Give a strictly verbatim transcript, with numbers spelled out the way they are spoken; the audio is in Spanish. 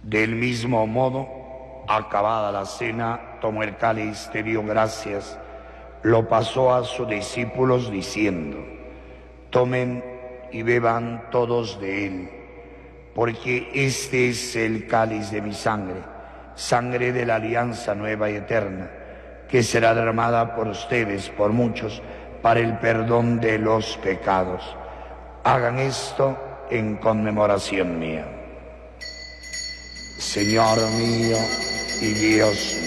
Del mismo modo, acabada la cena, tomó el cáliz, te dio gracias, lo pasó a sus discípulos diciendo: tomen y beban todos de él, porque este es el cáliz de mi sangre, sangre de la alianza nueva y eterna, que será derramada por ustedes, por muchos, para el perdón de los pecados. Hagan esto en conmemoración mía. Señor mío y Dios mío,